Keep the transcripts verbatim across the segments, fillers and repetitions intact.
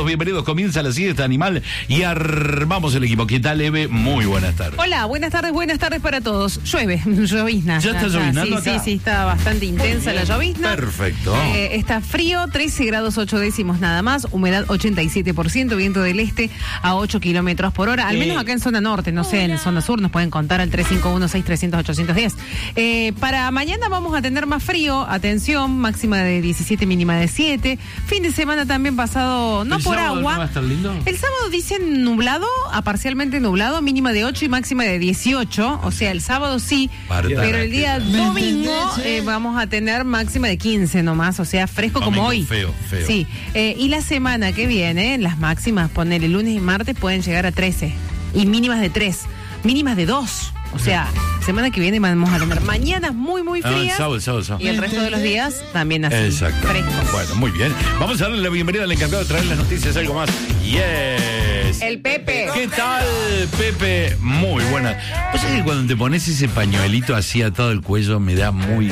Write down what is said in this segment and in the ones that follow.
bienvenidos. Comienza la siesta animal y armamos el equipo. ¿Qué tal, Eve? Muy buenas tardes. Hola, buenas tardes, buenas tardes para todos. Llueve, llovizna. ¿Ya está lloviznando sí, acá? Sí, sí, está bastante intensa la llovizna. Perfecto. Eh, está frío, trece grados ocho décimos nada más, humedad ochenta y siete por ciento, viento del este a ocho kilómetros por hora, al Sí. menos acá en zona norte, no sé, en zona sur nos pueden contar al tres cinco uno seis tres cero cero ocho uno cero. Eh, para mañana vamos a tener más frío, atención, máxima de diecisiete, mínima de siete. Fin de semana también pasado, no ¿El por sábado agua. no va a estar lindo? El sábado dicen nublado, a parcialmente nublado, mínima de ocho y máxima de dieciocho. O sea, el sábado sí, Parta pero el la día que- domingo eh, vamos a tener máxima de quince nomás, o sea, fresco Domingo, como hoy. feo, feo. Sí, eh, y la semana que viene, las máximas, poner el lunes y martes, pueden llegar a trece. Y mínimas de tres, mínimas de dos. O sea, semana que viene vamos a tener mañanas muy, muy Ah, el frías. sábado, el sábado, el sábado. Y el resto de los días también así. Exacto. Frescos. Bueno, muy bien. Vamos a darle la bienvenida al encargado de traer las noticias, algo más. Yes. El Pepe. ¿Qué tal, Pepe? Muy buena. Vos sabés que cuando te pones ese pañuelito así atado el cuello me da muy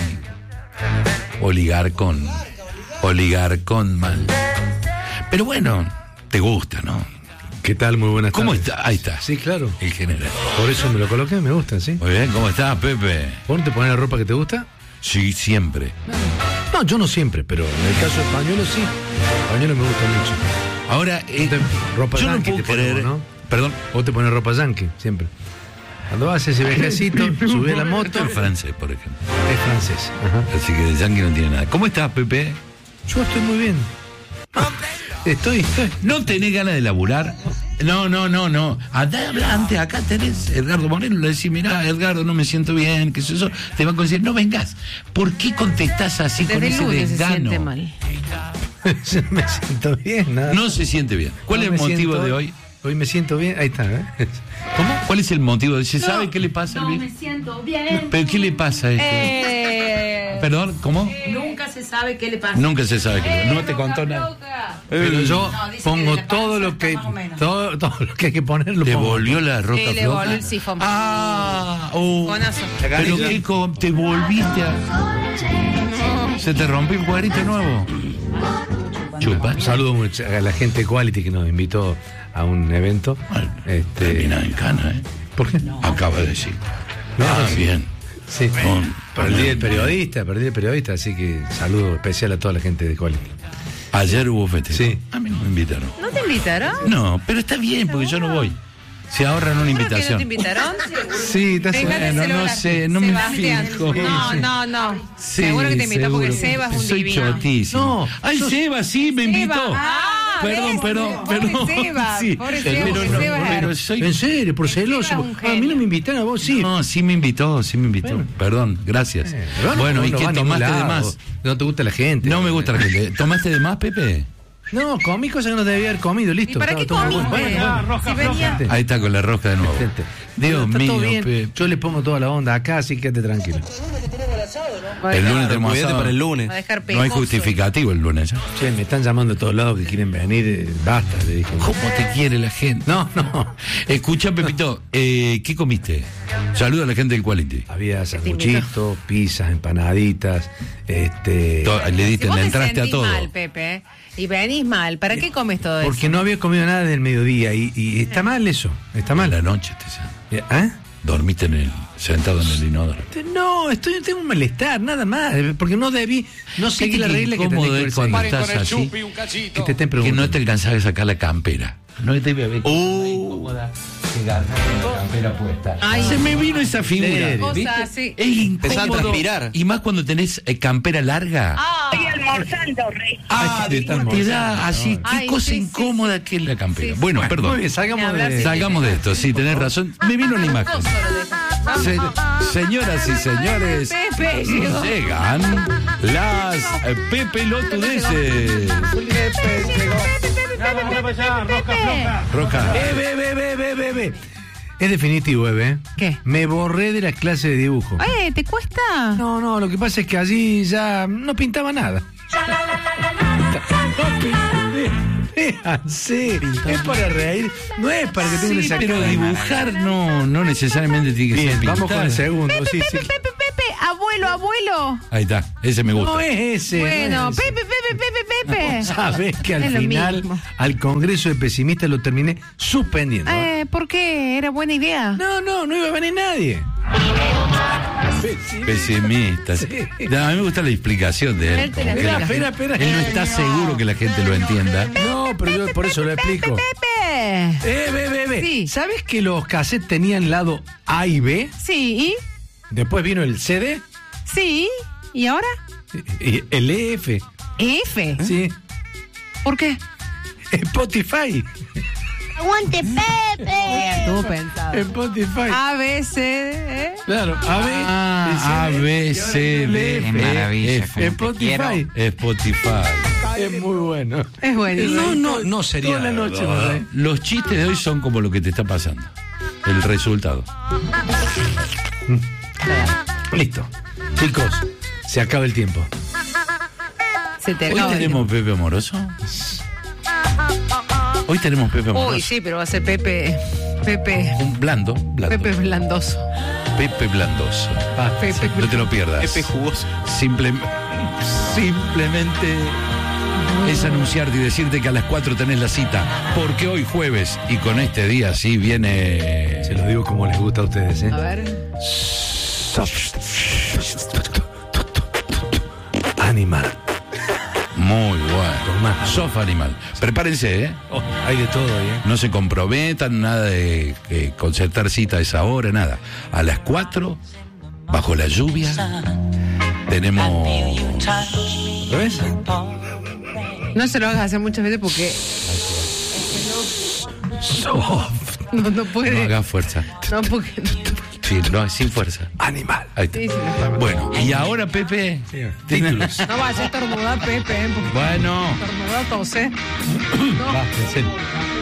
oligar con oligar con mal. Pero bueno, te gusta, ¿no? ¿Qué tal? Muy buenas ¿Cómo tardes. está? Ahí está. Sí, claro. El general. Por eso me lo coloqué, me gusta, ¿sí? Muy bien, ¿cómo estás, Pepe? ¿Vos no te pones la ropa que te gusta? Sí, siempre. No, yo no siempre, pero en el caso del pañuelo sí. El pañuelo me gusta mucho. Ahora, eh, Ropa yo no yankee puedo te ponemos, creer. ¿no? Perdón. Vos te pones ropa yankee, siempre. Cuando vas a ese viajecito, subís a la moto. Esto es francés, por ejemplo. Es francés. Ajá. Así que de yankee no tiene nada. ¿Cómo estás, Pepe? Yo estoy muy bien. Estoy, estoy. ¿No tenés ganas de laburar? No, no, no, no. Andá, habla antes, acá tenés Edgardo Moreno, le decís, mirá, Edgardo, no me siento bien, qué sé yo. Te van a decir, no vengas. ¿Por qué contestás así con Desde el ese lunes se desgano? siente mal. me siento bien, nada. No se siente bien. ¿Cuál No es el me motivo siento- de hoy? Hoy me siento bien. Ahí está, ¿eh? ¿Cómo? ¿Cuál es el motivo? ¿Se sabe qué le pasa al No me viejo? siento bien. ¿Pero qué le pasa a esto? Eh, Perdón, ¿cómo? Nunca se sabe qué le pasa. Nunca se sabe qué le No te contó nada. Pero yo No, dice que pongo de la panza todo lo está que más o menos. todo, todo lo que hay que poner lo ¿Te pongo. volvió la roca Sí, le floja? volvió el sifón. Ah, oh. Conazo. Pero qué co- te volviste a... ¿Se te rompió un cuadrito nuevo? Chupa. Un saludo mucho a la gente de Quality que nos invitó a un evento. Bueno, Este, termina en cana, ¿eh? ¿Por qué? Acaba de decir. No, Ah, sí. bien. Sí. Con- Por el día del periodista, por el día del periodista, así que saludo especial a toda la gente de Quality. Ayer hubo festejo. Sí. A mí no me invitaron. ¿No te invitaron? No, pero está bien porque yo no voy. Se ahorran una ¿Seguro que no invitación. te invitaron? Sí, te hace- Fíjate, Bueno, no sé, no me Sebastián. fijo. No, no, no. Sí, seguro que te invitó porque seguro. Seba es un Soy divino. chotísimo. No, Ay, sos- Seba, sí, me invitó. Ah, perdón, ¿ves? perdón, Pobre perdón. Seba, Sí, pobre pero Seba, no, Seba es- pero soy... En serio, por Seba celoso. es un A mí no me invitaron a vos, sí. No, sí me invitó, sí me invitó. Bueno. Perdón, gracias. Eh, pero bueno, no, ¿y no qué va a ningún tomaste de lado. más? No te gusta la gente. No me gusta la gente. ¿Tomaste de más, Pepe? No, comí cosas que no debía haber comido, ¿Y listo. para estaba qué todo comiste? bueno. Bueno, Si venía... Ahí está con la rosca de nuevo. gente. Dios Está mío, todo bien. Pepe. Yo le pongo toda la onda acá, así que quédate tranquilo. El lunes tenemos Cuídate asado. para el lunes. Va a dejar No hay pegoso. justificativo el lunes. ¿eh? Che, me están llamando de todos lados que quieren venir. eh, basta, le dije. ¿Cómo te quiere la gente? No, no. Escucha, Pepito, eh, ¿qué comiste? Saluda a la gente del Quality. Había sanguchitos, pizzas, empanaditas, este... To- Le Si diste, vos le te entraste a sentís todo. mal, Pepe, y venís mal, ¿para qué comes todo eso? Porque no había comido nada desde el mediodía y, y está mal eso, está A mal. la noche, te ¿Eh? dormiste en el, sentado en el inodoro. No, estoy, tengo un malestar, nada más, porque no debí, no seguí la regla que tenés Incómodo que es cuando seguir. estás así, Que te estén que preguntando. no te alcanzás a sacar la campera. No te iba a ver. Uh. Incómoda. Que garra con la campera puesta. Ay. Se me vino esa figura. Serio. ¿viste? Cosa así. Es incómodo. Empezá a transpirar. Y más cuando tenés eh, campera larga. Estoy almorzando, Rey. Ah, Ay, te te, están te da así, qué Ay, cosa sí, sí, incómoda que es la campera. Sí, sí. Bueno, Muy perdón. bien, salgamos Ni hablar, de... sí. Salgamos de esto, sí, tenés razón. Me vino una imagen. Se- señoras y señores, Pepe llegó. llegan las eh, Pepe Lotudeces. Roca. Eh, ve, ve, ve, ve, ve, ve. Es definitivo, Eve. ¿Qué? Me borré de las clases de dibujo. Eh, ¿te cuesta? No, no, lo que pasa es que allí ya no pintaba nada. No pinté. Véanse, es para reír, no es para que tengan Sí, esa pero cara. dibujar no, no necesariamente tiene que Bien, ser pintar. vamos con el segundo. Sí, sí. Pepe, Pepe, Pepe, abuelo, abuelo. Ahí está, ese me gusta. No es ese. Bueno, no es ese. Pepe, Pepe, Pepe, Pepe. Sabés que al Es lo final, mismo. al Congreso de Pesimistas lo terminé suspendiendo. ¿eh? Eh, ¿Por qué? ¿Era buena idea? No, no, no iba a venir nadie. Pesimistas. Sí. No, a mí me gusta la explicación de él. Él te la como que Espera, espera, espera. él no está seguro que la gente lo entienda. No, pero yo por eso lo explico. Pepe. Eh, ve, ve, ve. Sí. ¿Sabes que los cassettes tenían lado A y B? Sí, Después vino el C D, ¿y? Sí, ¿y ahora? y el E F. F. Sí. ¿Por qué? Spotify. ¡Aguante, Pepe! Estuvo pensado. Spotify. A, B, C, D, ¿eh? Claro, A, B. Ah, A, B, C, D, Qué maravilla. F. Fede, te Spotify. Spotify. Es muy bueno. Es buenísimo. No, no, no sería. Toda la noche, Ah, ¿no? Los chistes de hoy son como lo que te está pasando. El resultado. Listo. Chicos, se acaba el tiempo. Se te Hoy acaba el tenemos Pepe Amoroso. Hoy tenemos Pepe tiempo. Amoroso. Uy, sí, pero va a ser Pepe. Pepe. Un blando, blando. Pepe blandoso. Pepe Blandoso. Ah, Pepe. No te lo pierdas. Pepe jugoso. Simple- simplemente es anunciarte y decirte que a las cuatro tenés la cita. Porque hoy jueves y con este día sí viene. Se los digo como les gusta a ustedes, ¿eh? A ver. Animal. Muy bueno. Tomá. Soft Animal. Prepárense, ¿eh? Oh, hay de todo ahí, ¿eh? No se comprometan, nada de eh, concertar cita a esa hora, nada. A las cuatro, bajo la lluvia, tenemos. ¿Lo ves? No se lo hagas hacer muchas veces porque Soft. no, no No puede. hagas fuerza. No, porque. Sí, no, sin fuerza. Animal. Ahí está. Sí, sí, mejor. Bueno, y ahora, Pepe. Señor. tiene- Títulos. No vaya a estornudar, Pepe. ¿eh? Porque Bueno, estornudar, tose. Basta, en serio.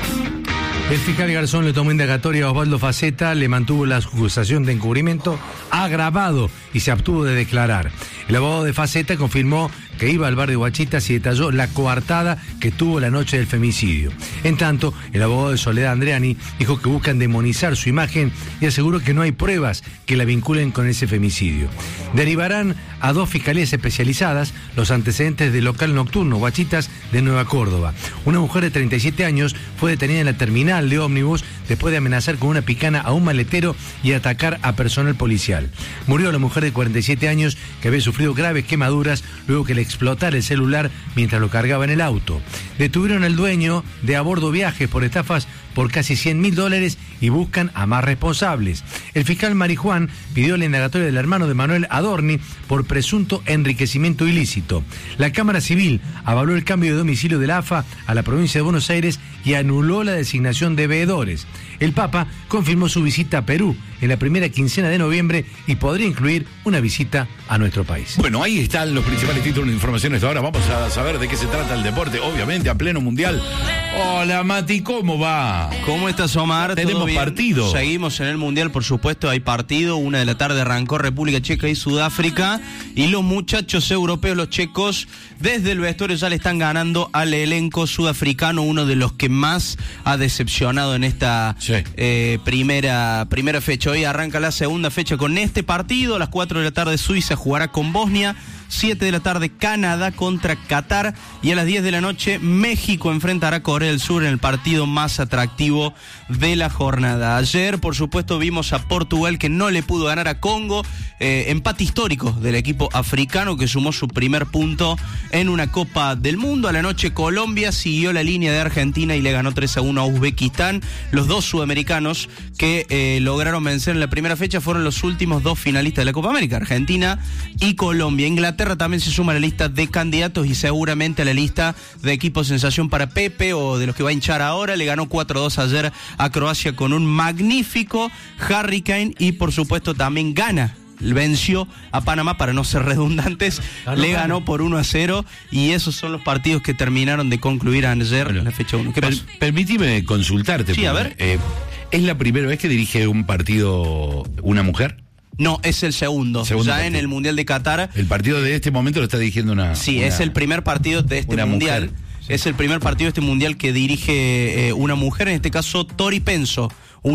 El fiscal Garzón le tomó indagatoria a Osvaldo Faceta, le mantuvo la acusación de encubrimiento agravado y se abstuvo de declarar. El abogado de Faceta confirmó que iba al bar de Huachitas y detalló la coartada que tuvo la noche del femicidio. En tanto, el abogado de Soledad Andreani dijo que buscan demonizar su imagen y aseguró que no hay pruebas que la vinculen con ese femicidio. Derivarán a dos fiscalías especializadas los antecedentes del local nocturno Huachitas de Nueva Córdoba. Una mujer de treinta y siete años fue detenida en la terminal de ómnibus después de amenazar con una picana a un maletero y atacar a personal policial. Murió la mujer de cuarenta y siete años que había sufrido graves quemaduras luego que le explotara el celular mientras lo cargaba en el auto. Detuvieron al dueño de A Bordo Viajes por estafas por casi cien mil dólares y buscan a más responsables. El fiscal Marijuán pidió la indagatoria del hermano de Manuel Adorni por presunto enriquecimiento ilícito. La Cámara Civil avaló el cambio de domicilio de la A F A a la provincia de Buenos Aires y anuló la designación de veedores. El Papa confirmó su visita a Perú en la primera quincena de noviembre y podría incluir una visita a nuestro país. bueno, ahí están los principales títulos de informaciones. Ahora vamos a saber de qué se trata el deporte, obviamente, a pleno mundial. Hola, Mati, ¿cómo va? ¿Cómo estás, Omar? ¿Todo Tenemos bien? partido. Seguimos en el Mundial, por supuesto, hay partido. Una de la tarde arrancó República Checa y Sudáfrica. Y los muchachos europeos, los checos, desde el vestuario ya le están ganando al elenco sudafricano, uno de los que más ha decepcionado en esta Sí. eh, primera, primera fecha. Hoy arranca la segunda fecha con este partido. A las cuatro de la tarde Suiza jugará con Bosnia. siete de la tarde Canadá contra Qatar y a las diez de la noche México enfrentará a Corea del Sur en el partido más atractivo de la jornada. Ayer, por supuesto, vimos a Portugal que no le pudo ganar a Congo, eh, empate histórico del equipo africano que sumó su primer punto en una Copa del Mundo. A la noche Colombia siguió la línea de Argentina y le ganó tres a uno a Uzbekistán. Los dos sudamericanos que eh, lograron vencer en la primera fecha fueron los últimos dos finalistas de la Copa América, Argentina y Colombia. Inglaterra también se suma a la lista de candidatos y seguramente a la lista de equipos sensación para Pepe o de los que va a hinchar ahora. Le ganó cuatro a dos ayer a Croacia con un magnífico Harry Kane y por supuesto también gana. Venció a Panamá, para no ser redundantes, Ganó, le ganó. ganó por uno a cero y esos son los partidos que terminaron de concluir ayer Bueno, en la fecha uno. ¿Qué per- pasó? permíteme consultarte. Sí, a porque, ver. eh, ¿es la primera vez que dirige un partido una mujer? No, es el segundo. Segundo ya partido. en el Mundial de Qatar. El partido de este momento lo está dirigiendo una. Sí, una- es el primer partido de este una mundial. mujer, Es el primer partido de este mundial que dirige eh, una mujer, en este caso Tori Penso,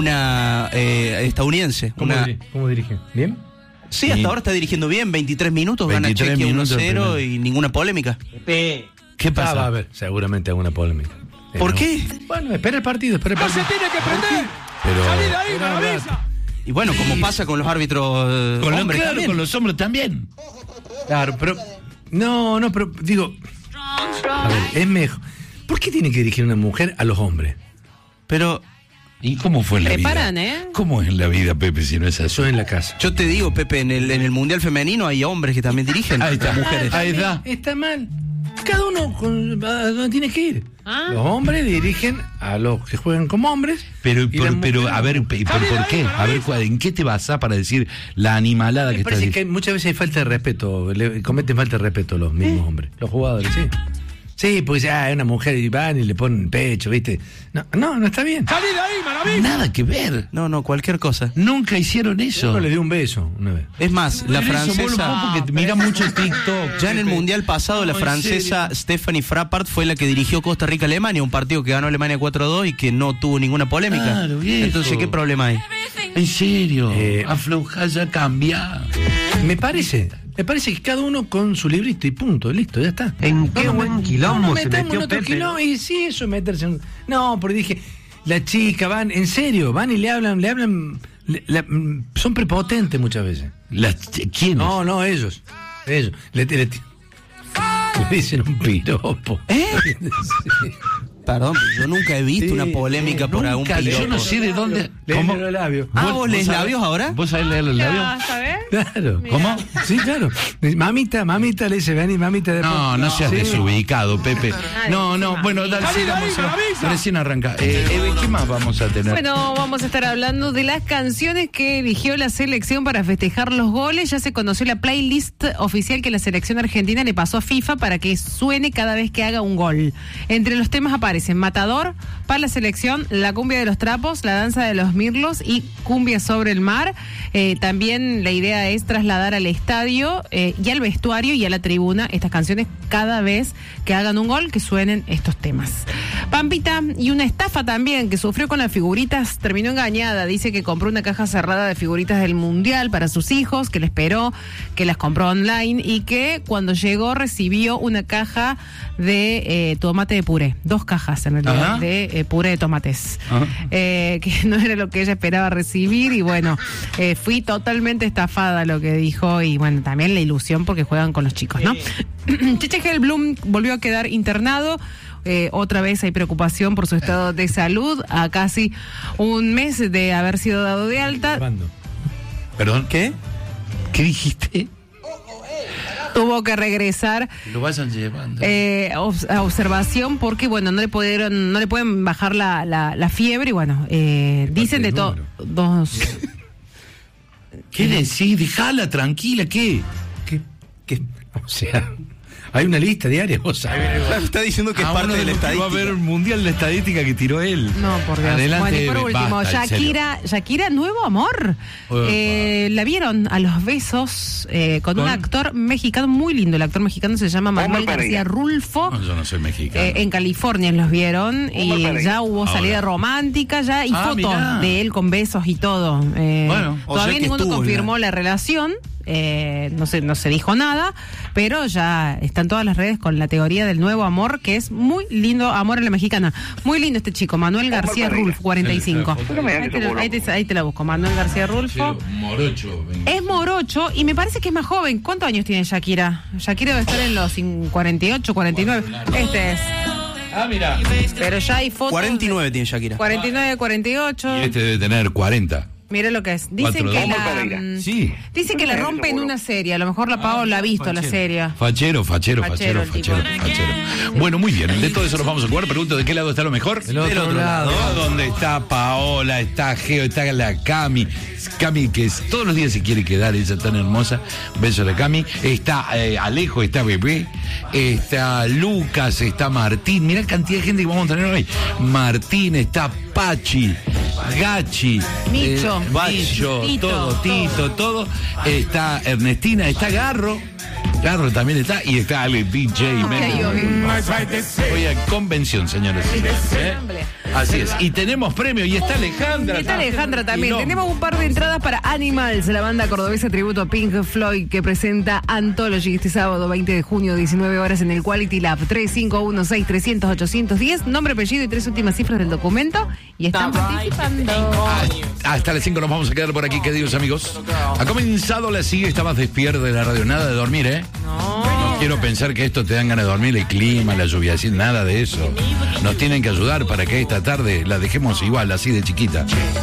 una eh, estadounidense. ¿Cómo, Una... diri- cómo dirige? ¿Bien? Sí, hasta Sí. ahora está dirigiendo bien, veintitrés minutos, gana veintitrés Chequia uno minutos cero primero. y ninguna polémica. Pepe, ¿Qué Ah, va a pasa? haber seguramente alguna polémica. ¿Por Eh, qué? no. Bueno, espera el partido, espera el ¡No partido. se tiene que prender! Pero ¡Salí de ahí, Pero, maravilla! Y bueno, como pasa con los árbitros eh, con, los, hombres claro, también. con los hombres también. Claro, pero. No, no, pero digo. A ver, es mejor. ¿Por qué tiene que dirigir una mujer a los hombres? Pero ¿Y cómo fue en la Preparan, vida? ¿eh? ¿Cómo es en la vida, Pepe, si no es así? Eso en la casa. yo te digo, Pepe, en el, en el Mundial Femenino hay hombres que también dirigen. Ahí está, mujeres. Ahí está. Está mal. Cada uno con, a donde tiene que ir. Ah. Los hombres dirigen a los que juegan como hombres. Pero, y pero, las pero, mujeres- a ver, pe- ¿por, por qué? A ver, ¿cuál- ¿en qué te basás para decir la animalada que Me estás parece que diciendo? muchas veces hay falta de respeto, le cometen falta de respeto los mismos hombres, los jugadores, sí. Sí, porque ya es una mujer y van y le ponen pecho, ¿viste? No, no, no está bien. ¡Salí de ahí, maravilla! Nada que ver. No, no, cualquier cosa. Nunca hicieron eso. Uno le dio un beso una vez. Es más, la Pero eso, vos lo francesa... pongo porque mira mucho TikTok. Ya en el Pepe. Mundial pasado, la No, en francesa serio. Stephanie Frappart fue la que dirigió Costa Rica-Alemania, un partido que ganó Alemania cuatro a dos y que no tuvo ninguna polémica. Claro, viejo. Entonces, ¿qué problema hay? En serio. Eh, Afloja ya, cambia. Me parece, me parece que cada uno con su librito y punto, listo, ya está. En qué No, no, buen no, quilombo no se metamos metió en otro Pepe, quilombo, ¿no? y sí, eso es meterse en... No, porque dije, la chica van, en serio, van y le hablan, le hablan, le- la- mm, son prepotentes muchas veces. Las, ¿Quién? No, no, ellos, ellos. Le, le- le dicen un piropo. ¿Eh? Perdón, pero yo nunca he visto Sí, una polémica sí, por algún Nunca, piropo. yo no sé de dónde. ¿Cómo? los labios. Ah, ¿vos lees sabés- labios ahora? ¿Vos sabés leer los labios? ¿Sabes? Claro. ¿Cómo? Sí, claro. Mamita, mamita le dice, vení, mamita. después- No, no seas Sí. desubicado, Pepe. No, no, encima. bueno, dale, ¡Salí de sigamos. ahí, sigamos. maravilla! Recién arranca. Eh, Eve, ¿qué más vamos a tener? Bueno, vamos a estar hablando de las canciones que eligió la selección para festejar los goles. Ya se conoció la playlist oficial que la selección argentina le pasó a FIFA para que suene cada vez que haga un gol. Entre los temas aparecen Matador, para la selección, la cumbia de los trapos, la danza de los mirlos y cumbia sobre el mar. Eh, también la idea es trasladar al estadio eh, y al vestuario y a la tribuna estas canciones cada vez que hagan un gol, que suenen estos temas. Pampita, y una estafa también que sufrió con las figuritas, terminó engañada. Dice que compró una caja cerrada de figuritas del Mundial para sus hijos, que le esperó, que las compró online y que cuando llegó recibió una caja de eh, tomate de puré. Dos cajas en realidad Ajá. de eh, puré de tomates. Ajá. Eh, que no era lo que ella esperaba recibir y bueno, eh, fui totalmente estafada lo que dijo y bueno, también la ilusión porque juegan con los chicos, ¿no? Cheche Hellblum volvió a quedar internado. Eh, otra vez hay preocupación por su estado de salud a casi un mes de haber sido dado de alta. Grabando. ¿Perdón? ¿Qué? ¿Qué dijiste? Tuvo que regresar Lo vayan llevando. eh, obs- a observación porque bueno, no le pudieron, no le pueden bajar la, la, la fiebre y bueno, eh, dicen de del todo. número. Dos. ¿Qué decís? Dejala, tranquila, ¿qué? ¿Qué? ¿Qué? O sea, hay una lista diaria, vos sabés. Claro, está diciendo que es Ah, parte uno de la los que estadística. Va a haber un mundial de estadística que tiró él. No, por Dios. Adelante, Bueno, y por Eve, último, basta, en serio. Shakira, Shakira, nuevo amor. Uepa. Eh, la vieron a los besos eh, con, ¿Con? un actor mexicano muy lindo. El actor mexicano se llama Manuel García Rulfo. No, yo no soy mexicano. Eh, en California los vieron y ya hubo Ahora. salida romántica ya y Ah, fotos mirá. de él con besos y todo. Eh, Bueno, o todavía sea que ninguno estuvo, confirmó ¿no? la relación. Eh, no se, no se dijo nada, pero ya están todas las redes con la teoría del nuevo amor, que es muy lindo, amor a la mexicana. Muy lindo este chico, Manuel García Rulfo, cuarenta y cinco. Ahí te, ahí te- ahí te la busco, Manuel García Rulfo. Pero morocho. venga. Es morocho y me parece que es más joven. ¿Cuántos años tiene Shakira? Shakira debe estar en los cin- cuarenta y ocho, cuarenta y nueve. Este es. Ah, mira. Pero ya hay fotos. cuarenta y nueve de- tiene Shakira. cuarenta y nueve, cuarenta y ocho. Y este debe tener cuarenta. Mira lo que es. Dicen Cuatro, que dos. la. mm, Sí. Dicen que la rompe en una serie. A lo mejor la Pau la ha visto la serie. Fachero, fachero, Fachero fachero, el tipo. fachero, fachero. Bueno, muy bien. De todo eso nos vamos a jugar. Pregunto, ¿de qué lado está lo mejor? Del otro Del lado. Donde está Paola, está Geo, está la Cami. Cami, que es- todos los días se quiere quedar, ella tan hermosa. Beso a la Cami. Está eh, Alejo, está Bebé. Está Lucas, está Martín. Mirá la cantidad de gente que vamos a tener hoy. Martín, está Pachi, Gachi, Micho. eh, Micho, Tito. todo, Tito, todo. Está Ernestina, está Garro. Garro también está. Y está Ale D J. Ok, Men. obvio. Voy a convención, señores. ¿Eh? Así es. Y tenemos premio y está Alejandra. Está Alejandra también. Y no. Tenemos un par de entradas para Animals, la banda cordobesa tributo a Pink Floyd que presenta Anthology este sábado veinte de junio, diecinueve horas en el Quality Lab. tres cinco uno seis tres cero cero ocho uno cero, nombre, apellido y tres últimas cifras del documento. Y están participando. Hasta las cinco nos vamos a quedar por aquí, queridos amigos. Ha comenzado la siesta más despierta de la radio. Nada de dormir, ¿eh? No. No quiero pensar que esto te dan ganas de dormir, el clima, la lluvia, así, nada de eso. Nos tienen que ayudar para que esta tarde la dejemos igual, así de chiquita.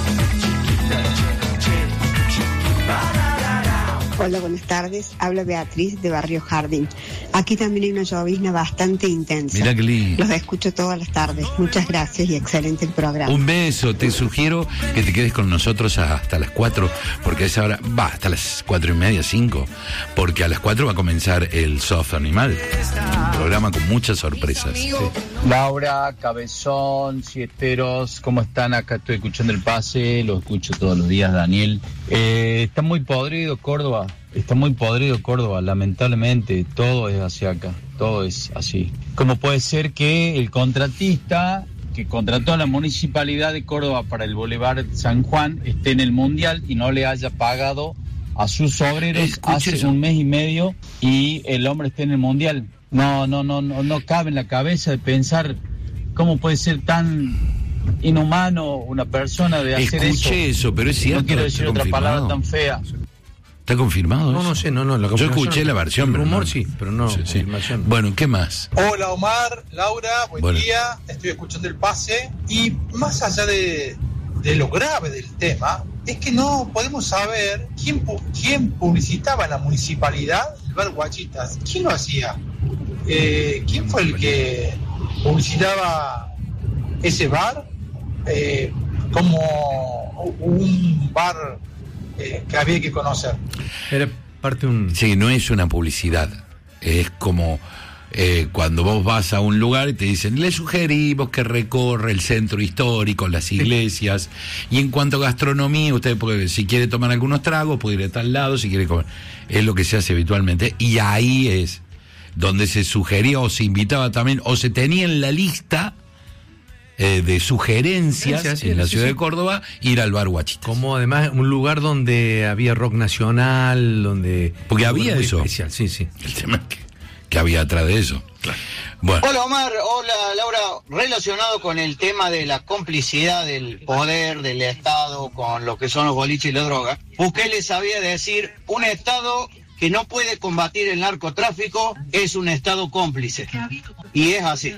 Hola, buenas tardes. Habla Beatriz de Barrio Jardín. Aquí también hay una llovizna bastante intensa. Mirá qué lindo. Los escucho todas las tardes. Muchas gracias y excelente el programa. Un beso. Te sugiero que te quedes con nosotros hasta las cuatro, porque a esa hora va hasta las cuatro y media, cinco, porque a las cuatro va a comenzar el Soft Animal, un programa con muchas sorpresas. Sí. Laura, Cabezón, Siesteros, ¿cómo están? Acá estoy escuchando el pase, lo escucho todos los días, Daniel. Eh, está muy podrido Córdoba, está muy podrido Córdoba, lamentablemente, todo es hacia acá, todo es así. ¿Cómo puede ser que el contratista que contrató a la Municipalidad de Córdoba para el Boulevard San Juan esté en el Mundial y no le haya pagado a sus obreros Escuche hace eso. un mes y medio y el hombre esté en el Mundial? No, no, no, no, no cabe en la cabeza de pensar cómo puede ser tan inhumano una persona de hacer Escuché eso. eso, pero es cierto. No quiero decir está otra confirmado. palabra tan fea. ¿Está confirmado No, eso? no sé, no, no. La Yo confirmación escuché no. la versión, El pero rumor no. sí, pero no Sí, sí. confirmación. Bueno, ¿qué más? Hola Omar, Laura, buen Bueno. día, estoy escuchando el pase y más allá de, de lo grave del tema, es que no podemos saber quién, pu- quién publicitaba en la municipalidad el bar Guachitas, quién lo hacía, eh, quién fue el que publicitaba ese bar eh, como un bar eh, que había que conocer. Era parte de un... Sí, no es una publicidad. Es como eh, cuando vos vas a un lugar y te dicen, le sugerimos que recorre el centro histórico, las iglesias. Y en cuanto a gastronomía, usted puede, si quiere tomar algunos tragos, puede ir a tal lado, si quiere comer. Es lo que se hace habitualmente. Y ahí es donde se sugería o se invitaba también, o se tenía en la lista eh, de sugerencias Sí, sí, sí, en la sí, ciudad sí. de Córdoba, ir al bar Guachitas. Como además un lugar donde había rock nacional, donde... Porque un había lugar muy eso. especial, sí, sí. El tema es que, que había atrás de eso. Bueno, Hola Omar, hola Laura, relacionado con el tema de la complicidad del poder del Estado con lo que son los boliches y la droga, Bukele sabía decir, un Estado que no puede combatir el narcotráfico es un Estado cómplice, y es así.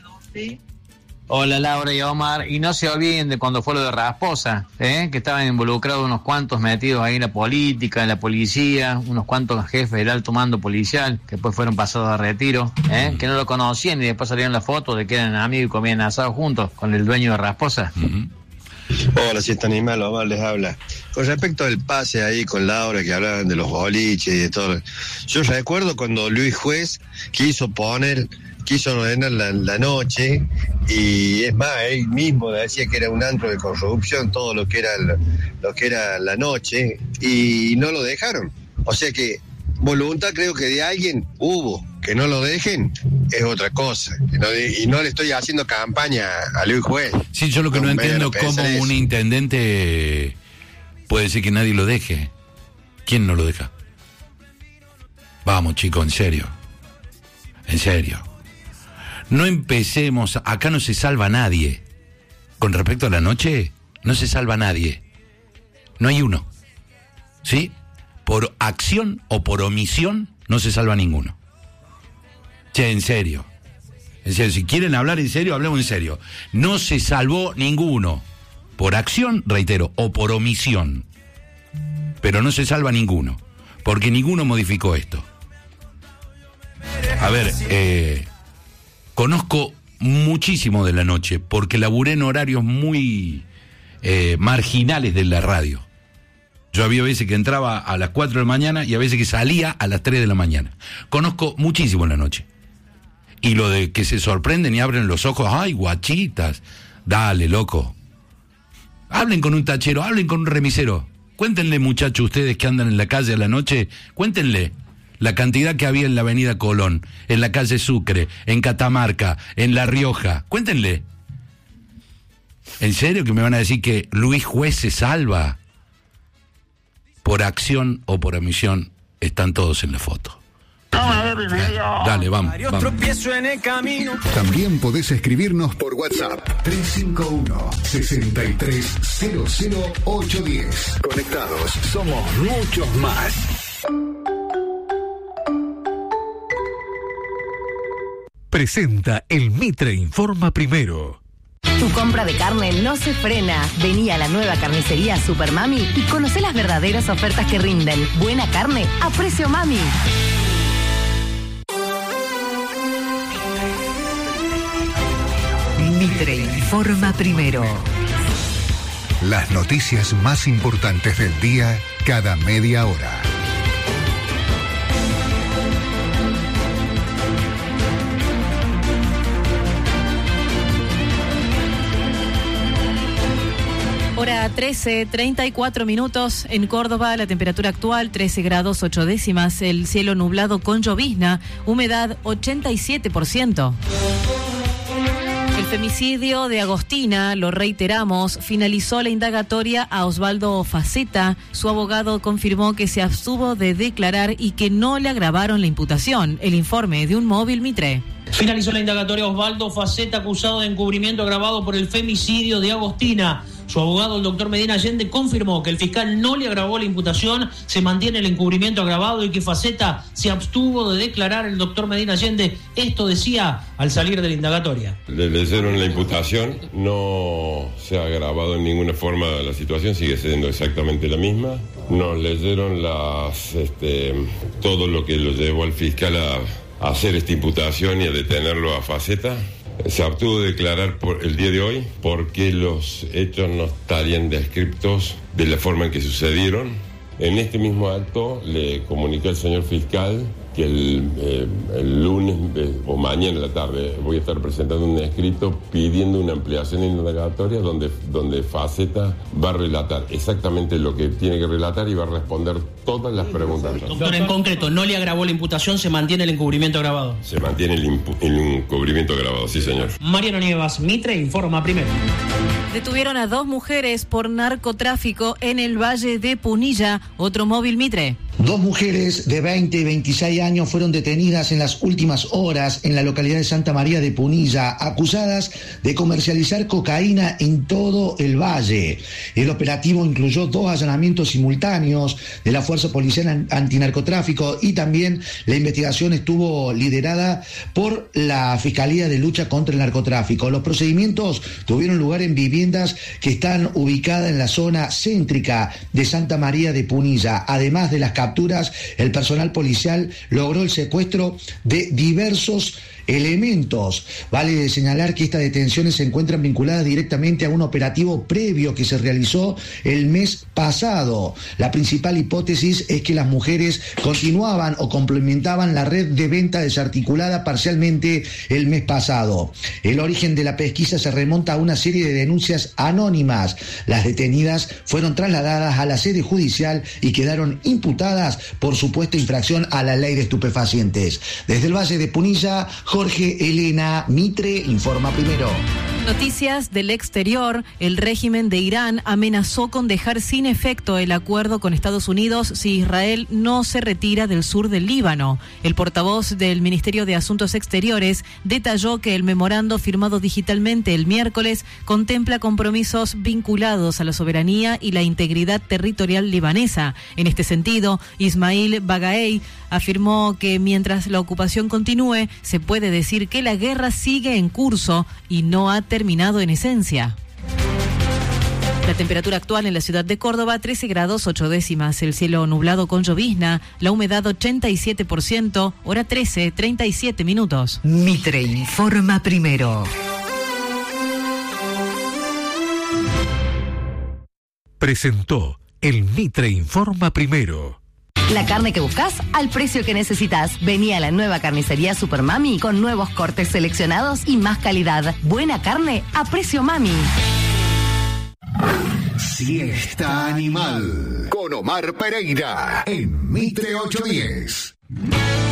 Hola Laura y Omar, y no se olviden de cuando fue lo de Rasposa, ¿eh? Que estaban involucrados unos cuantos metidos ahí en la política, en la policía, unos cuantos jefes del alto mando policial, que después fueron pasados a retiro, ¿eh? Que no lo conocían y después salieron las fotos de que eran amigos y comían asado juntos con el dueño de Rasposa. uh-huh. Hola, si está animal, Omar les habla. Con respecto al pase ahí con Laura, que hablaban de los boliches y de todo. Yo recuerdo cuando Luis Juez quiso poner, quiso ordenar la, la noche, y es más, él mismo decía que era un antro de corrupción, todo lo que era la, lo que era la noche, y no lo dejaron. O sea que voluntad creo que de alguien hubo. Que no lo dejen es otra cosa. Y no, y no le estoy haciendo campaña a Luis Juez. Sí, yo lo que no, no entiendo es cómo eso. un intendente puede decir que nadie lo deje. ¿Quién no lo deja? Vamos, chicos, en serio. En serio. No empecemos, acá no se salva nadie. Con respecto a la noche, no se salva nadie. No hay uno. ¿Sí? Por acción o por omisión, no se salva ninguno. Che, en serio. En serio, si quieren hablar en serio, hablemos en serio. No se salvó ninguno. Por acción, reitero, o por omisión. Pero no se salva ninguno. Porque ninguno modificó esto. A ver, eh, conozco muchísimo de la noche, porque laburé en horarios muy eh, marginales de la radio. Yo había veces que entraba a las cuatro de la mañana y a veces que salía a las tres de la mañana. Conozco muchísimo en la noche. Y lo de que se sorprenden y abren los ojos, ¡ay, guachitas! Dale, loco. Hablen con un tachero, hablen con un remisero. Cuéntenle, muchachos, ustedes que andan en la calle a la noche, cuéntenle la cantidad que había en la avenida Colón, en la calle Sucre, en Catamarca, en La Rioja. Cuéntenle. ¿En serio que me van a decir que Luis Juez se salva? Por acción o por omisión, están todos en la foto. Dale, vamos, vamos. También podés escribirnos por WhatsApp tres cinco uno, seis tres cero cero ocho uno cero. Conectados, somos muchos más. Presenta el Mitre Informa Primero. Tu compra de carne no se frena. Vení a la nueva carnicería Super Mami y conocé las verdaderas ofertas que rinden. Buena carne a precio Mami. Mitre Informa Primero. Las noticias más importantes del día cada media hora. Hora trece, treinta y cuatro minutos en Córdoba, la temperatura actual trece grados ocho décimas, el cielo nublado con llovizna, humedad ochenta y siete por ciento. El femicidio de Agostina, lo reiteramos, finalizó la indagatoria a Osvaldo Faceta. Su abogado confirmó que se abstuvo de declarar y que no le agravaron la imputación. El informe de un móvil Mitre. Finalizó la indagatoria a Osvaldo Faceta, acusado de encubrimiento agravado por el femicidio de Agostina. Su abogado, el doctor Medina Allende, confirmó que el fiscal no le agravó la imputación, se mantiene el encubrimiento agravado y que Faceta se abstuvo de declarar. El doctor Medina Allende esto decía al salir de la indagatoria. Le leyeron la imputación, no se ha agravado en ninguna forma la situación, sigue siendo exactamente la misma. Nos leyeron las, este, todo lo que lo llevó al fiscal a, a hacer esta imputación y a detenerlo a Faceta. Se abstuvo de declarar por el día de hoy porque los hechos no estarían descriptos de la forma en que sucedieron. En este mismo acto le comuniqué al señor fiscal que el, eh, el lunes eh, o mañana en la tarde voy a estar presentando un escrito pidiendo una ampliación indagatoria donde, donde Faceta va a relatar exactamente lo que tiene que relatar y va a responder todas las preguntas. Doctor, en concreto, ¿no le agravó la imputación? ¿Se mantiene el encubrimiento agravado? Se mantiene el, impu- el encubrimiento agravado, sí señor. Mariano Nievas, Mitre Informa Primero. Detuvieron a dos mujeres por narcotráfico en el Valle de Punilla. Otro móvil Mitre. Dos mujeres de veinte y veintiséis años fueron detenidas en las últimas horas en la localidad de Santa María de Punilla, acusadas de comercializar cocaína en todo el valle. El operativo incluyó dos allanamientos simultáneos de la Fuerza Policial Antinarcotráfico y también la investigación estuvo liderada por la Fiscalía de Lucha contra el Narcotráfico. Los procedimientos tuvieron lugar en viviendas que están ubicadas en la zona céntrica de Santa María de Punilla. Además de las capturas, el personal policial logró el secuestro de diversos elementos. Vale señalar que estas detenciones se encuentran vinculadas directamente a un operativo previo que se realizó el mes pasado. La principal hipótesis es que las mujeres continuaban o complementaban la red de venta desarticulada parcialmente el mes pasado. El origen de la pesquisa se remonta a una serie de denuncias anónimas. Las detenidas fueron trasladadas a la sede judicial y quedaron imputadas por supuesta infracción a la ley de estupefacientes. Desde el Valle de Punilla, Jorge Elena, Mitre Informa Primero. Noticias del exterior. El régimen de Irán amenazó con dejar sin efecto el acuerdo con Estados Unidos si Israel no se retira del sur del Líbano. El portavoz del Ministerio de Asuntos Exteriores detalló que el memorando firmado digitalmente el miércoles contempla compromisos vinculados a la soberanía y la integridad territorial libanesa. En este sentido, Ismail Bagaei afirmó que mientras la ocupación continúe, se puede decir que la guerra sigue en curso y no ha terminado en esencia. La temperatura actual en la ciudad de Córdoba, trece grados ocho décimas, el cielo nublado con llovizna, la humedad ochenta y siete por ciento, hora trece, treinta y siete minutos. Mitre Informa Primero. Presentó el Mitre Informa Primero. La carne que buscas al precio que necesitas. Vení a la nueva carnicería Super Mami con nuevos cortes seleccionados y más calidad. Buena carne a precio Mami. Siesta Animal con Omar Pereira en Mitre ochocientos diez.